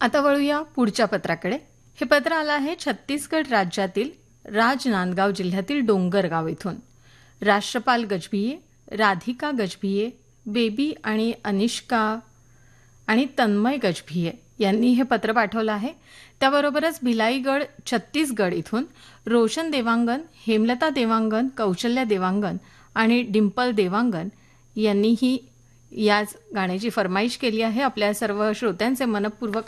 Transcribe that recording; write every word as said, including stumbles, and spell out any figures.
आता वळूया पुढच्या पत्राकडे. हे पत्र आलं आहे छत्तीसगड राज्यातील राजनांदगाव जिल्ह्यातील डोंगरगाव इथून. राष्ट्रपाल गजभिये, राधिका गजभिये, बेबी आणि अनिष्का आणि तन्मय गजभिये यांनी हे पत्र पाठवलं आहे. त्याबरोबरच भिलाईगड छत्तीसगड इथून रोशन देवांगन, हेमलता देवांगन, कौशल्या देवांगन आणि डिंपल देवांगन यांनीही याच गाण्याची फरमाईश केली आहे. आपल्या सर्व श्रोत्यांचे मनपूर्वक